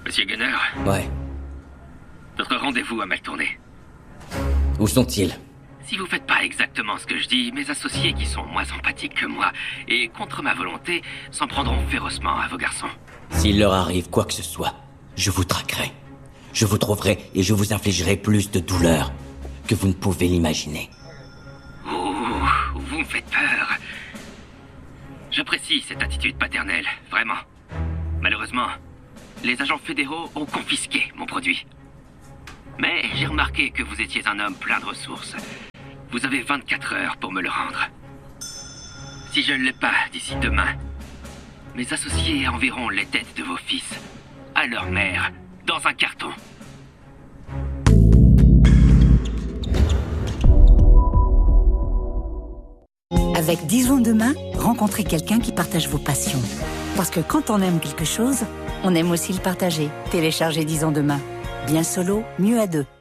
Monsieur Gunner, Ouais. notre rendez-vous a mal tourné. Où sont-ils? Si vous faites pas exactement ce que je dis, mes associés qui sont moins empathiques que moi et contre ma volonté s'en prendront férocement à vos garçons. S'il leur arrive quoi que ce soit, je vous traquerai. Je vous trouverai et je vous infligerai plus de douleur que vous ne pouvez l'imaginer. Ouh, vous me faites peur. J'apprécie cette attitude paternelle, vraiment. Malheureusement, les agents fédéraux ont confisqué mon produit. Mais j'ai remarqué que vous étiez un homme plein de ressources. Vous avez 24 heures pour me le rendre. Si je ne l'ai pas d'ici demain, mes associés enverront les têtes de vos fils à leur mère dans un carton. Avec Disons Demain, rencontrez quelqu'un qui partage vos passions. Parce que quand on aime quelque chose, on aime aussi le partager. Téléchargez Disons Demain. Bien solo, mieux à deux.